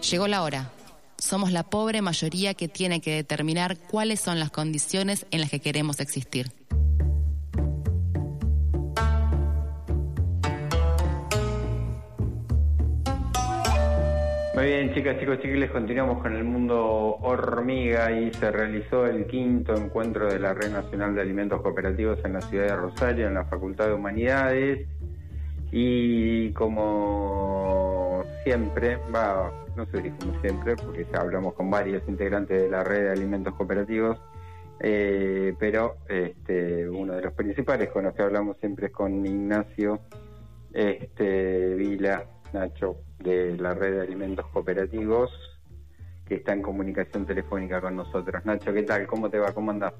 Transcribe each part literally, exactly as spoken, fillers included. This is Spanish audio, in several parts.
Llegó la hora. Somos la pobre mayoría que tiene que determinar cuáles son las condiciones en las que queremos existir. Muy bien, chicas, chicos, chiquiles, continuamos con el mundo hormiga y se realizó el quinto encuentro de la Red Nacional de Alimentos Cooperativos en la ciudad de Rosario, en la Facultad de Humanidades. Y como siempre, va, no sé si como siempre, porque ya hablamos con varios integrantes de la Red de Alimentos Cooperativos, eh, pero este, uno de los principales con los que hablamos siempre es con Ignacio este, Vila, Nacho, de la Red de Alimentos Cooperativos, que está en comunicación telefónica con nosotros. Nacho, ¿qué tal? ¿Cómo te va? ¿Cómo andás?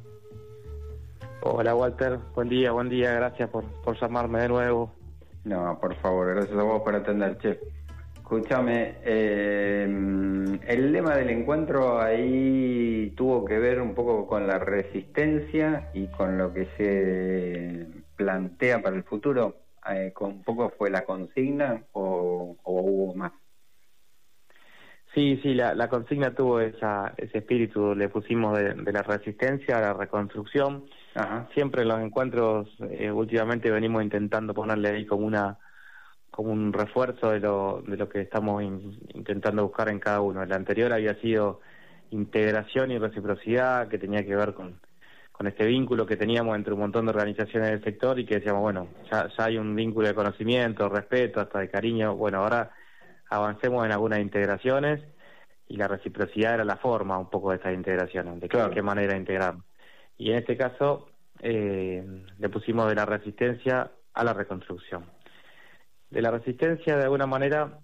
Hola, Walter. Buen día, buen día. Gracias por, por llamarme de nuevo. No, por favor, gracias a vos por atender, che. Escúchame, eh, el lema del encuentro ahí tuvo que ver un poco con la resistencia y con lo que se plantea para el futuro. Eh, ¿con un poco fue la consigna o, o hubo más? Sí, sí, la, la consigna tuvo esa, ese espíritu, le pusimos de, de la resistencia a la reconstrucción. Ajá. Siempre en los encuentros eh, últimamente venimos intentando ponerle ahí como una como un refuerzo de lo de lo que estamos in, intentando buscar en cada uno. El anterior había sido integración y reciprocidad, que tenía que ver con con este vínculo que teníamos entre un montón de organizaciones del sector y que decíamos, bueno, ya, ya hay un vínculo de conocimiento, respeto, hasta de cariño. Bueno, ahora avancemos en algunas integraciones y la reciprocidad era la forma un poco de estas integraciones, de claro. qué manera integrar. Y en este caso eh, le pusimos de la resistencia a la reconstrucción. De la resistencia, de alguna manera,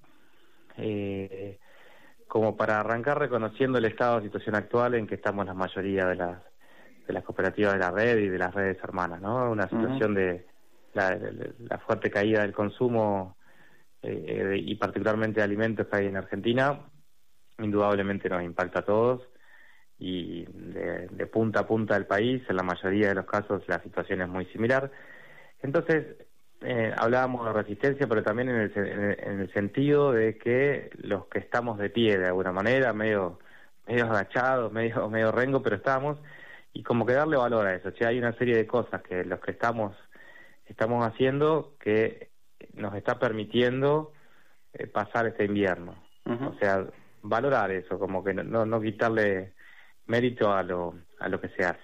eh, como para arrancar reconociendo el estado de situación actual en que estamos la mayoría de las de las cooperativas de la red y de las redes hermanas, ¿no? Una situación uh-huh. de, la, de la fuerte caída del consumo eh, y particularmente de alimentos que hay en Argentina, indudablemente nos impacta a todos y de, de punta a punta del país, en la mayoría de los casos la situación es muy similar. Entonces, eh, hablábamos de resistencia, pero también en el, en, el, en el sentido de que los que estamos de pie de alguna manera, medio medio agachados, medio, medio rengo, pero estamos, y como que darle valor a eso. O sea, hay una serie de cosas que los que estamos estamos haciendo que nos está permitiendo eh, pasar este invierno. Uh-huh. O sea, valorar eso, como que no, no quitarle mérito a lo a lo que se hace.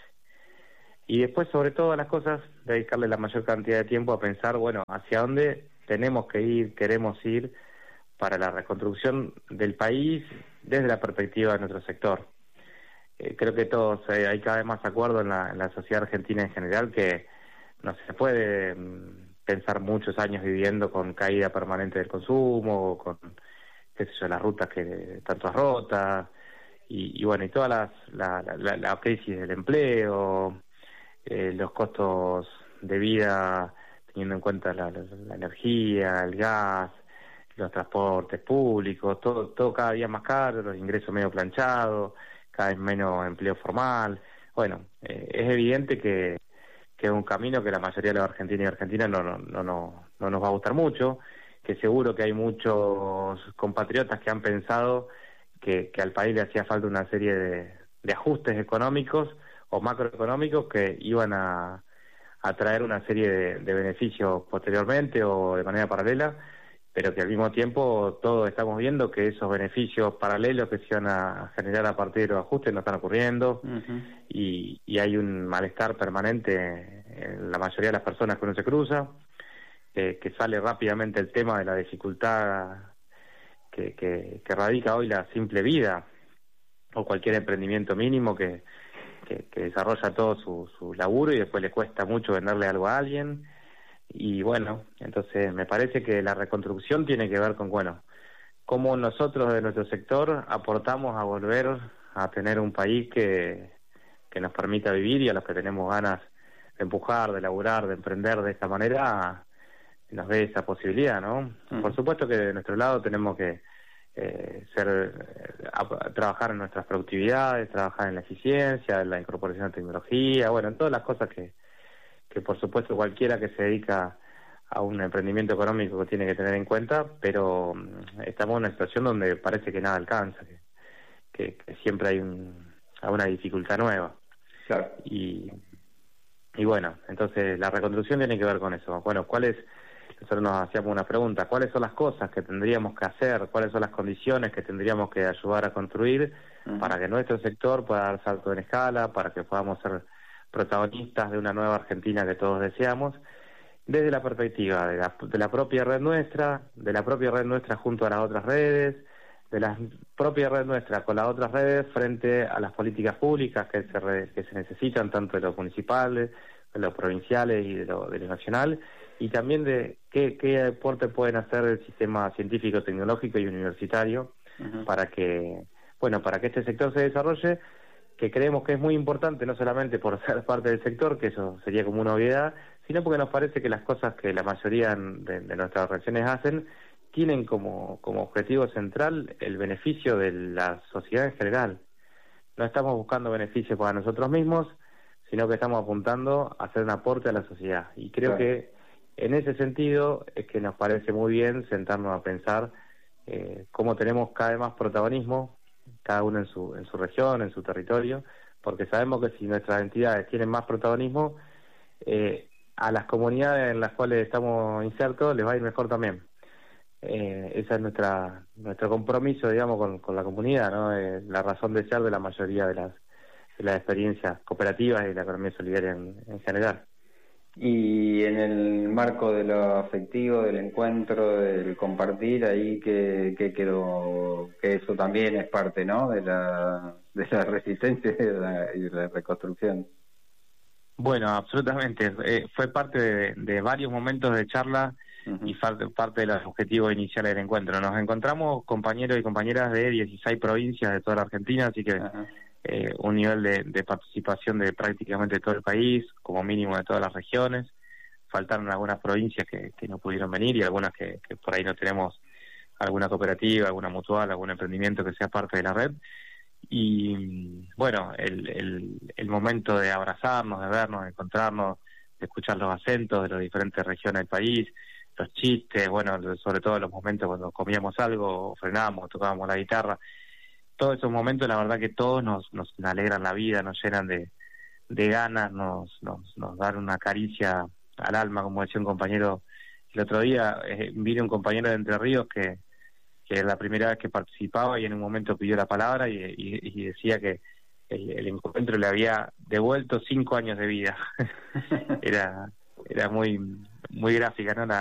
Y después, sobre todas las cosas, dedicarle la mayor cantidad de tiempo a pensar, bueno, hacia dónde tenemos que ir, queremos ir para la reconstrucción del país desde la perspectiva de nuestro sector. Eh, creo que todos, eh, hay cada vez más acuerdo en la, en la sociedad argentina en general que no se puede mm, pensar muchos años viviendo con caída permanente del consumo, con, qué sé yo, las rutas que tanto rotas, y, y bueno, y todas las, la, la, la crisis del empleo, eh, los costos de vida, teniendo en cuenta la, la, la energía, el gas, los transportes públicos, todo, todo cada día más caro, los ingresos medio planchados, cada vez menos empleo formal. Bueno, eh, es evidente que, que es un camino que la mayoría de los argentinos y argentinas no, no, no, no, no nos va a gustar mucho, que seguro que hay muchos compatriotas que han pensado que, que al país le hacía falta una serie de, de ajustes económicos o macroeconómicos que iban a, a traer una serie de, de beneficios posteriormente o de manera paralela, pero que al mismo tiempo todos estamos viendo que esos beneficios paralelos que se van a generar a partir de los ajustes no están ocurriendo. Uh-huh. y, y hay un malestar permanente en la mayoría de las personas que uno se cruza, eh, que sale rápidamente el tema de la dificultad que, que, que radica hoy la simple vida o cualquier emprendimiento mínimo que, que, que desarrolla todo su, su laburo y después le cuesta mucho venderle algo a alguien. Y bueno, entonces me parece que la reconstrucción tiene que ver con, bueno, cómo nosotros de nuestro sector aportamos a volver a tener un país que, que nos permita vivir, y a los que tenemos ganas de empujar, de laburar, de emprender de esta manera, nos dé esa posibilidad, ¿no? Mm. Por supuesto que de nuestro lado tenemos que eh, ser eh, a, trabajar en nuestras productividades, trabajar en la eficiencia, en la incorporación de tecnología, bueno, en todas las cosas que que por supuesto cualquiera que se dedica a un emprendimiento económico que tiene que tener en cuenta, pero estamos en una situación donde parece que nada alcanza, que, que, que siempre hay un, una dificultad nueva. Claro. Y, y bueno, entonces la reconstrucción tiene que ver con eso. Bueno, ¿cuáles? Nosotros nos hacíamos una pregunta, ¿cuáles son las cosas que tendríamos que hacer? ¿Cuáles son las condiciones que tendríamos que ayudar a construir uh-huh. para que nuestro sector pueda dar salto en escala, para que podamos ser protagonistas de una nueva Argentina que todos deseamos? Desde la perspectiva de la, de la propia red nuestra, de la propia red nuestra junto a las otras redes, de la propia red nuestra con las otras redes frente a las políticas públicas que se, re, que se necesitan, tanto de los municipales, de los provinciales y de lo, de lo nacional, y también de qué, qué aporte pueden hacer el sistema científico, tecnológico y universitario uh-huh. para que, bueno, para que este sector se desarrolle, que creemos que es muy importante, no solamente por ser parte del sector, que eso sería como una obviedad, sino porque nos parece que las cosas que la mayoría de, de nuestras regiones hacen tienen como, como objetivo central el beneficio de la sociedad en general. No estamos buscando beneficios para nosotros mismos, sino que estamos apuntando a hacer un aporte a la sociedad. Y creo claro. que en ese sentido es que nos parece muy bien sentarnos a pensar eh, cómo tenemos cada vez más protagonismo, cada uno en su, en su región, en su territorio, porque sabemos que si nuestras entidades tienen más protagonismo, eh, a las comunidades en las cuales estamos insertos les va a ir mejor también. Eh, esa es nuestra nuestro compromiso, digamos, con, con la comunidad, ¿no? Eh, la razón de ser de la mayoría de las de las experiencias cooperativas y de la economía solidaria en, en general. Y en el marco de lo afectivo, del encuentro, del compartir, ahí que, que quedó, que eso también es parte, ¿no?, de la de la resistencia y de la, y de la reconstrucción. Bueno, absolutamente. Eh, fue parte de, de varios momentos de charla uh-huh. y parte, parte de los objetivos iniciales del encuentro. Nos encontramos compañeros y compañeras de dieciséis provincias de toda la Argentina, así que uh-huh. eh, un nivel de, de participación de prácticamente todo el país, como mínimo de todas las regiones. Faltaron algunas provincias que, que no pudieron venir y algunas que, que por ahí no tenemos alguna cooperativa, alguna mutual, algún emprendimiento que sea parte de la red. Y bueno, el, el, el momento de abrazarnos, de vernos, de encontrarnos, de escuchar los acentos de las diferentes regiones del país, los chistes, bueno, sobre todo los momentos cuando comíamos algo, frenábamos, tocábamos la guitarra, todos esos momentos la verdad que todos nos, nos alegran la vida, nos llenan de, de ganas, nos, nos, nos dan una caricia al alma, como decía un compañero el otro día. Eh, vino un compañero de Entre Ríos que que era la primera vez que participaba y en un momento pidió la palabra y, y, y decía que el, el encuentro le había devuelto cinco años de vida. era era muy muy gráfica, ¿no? La,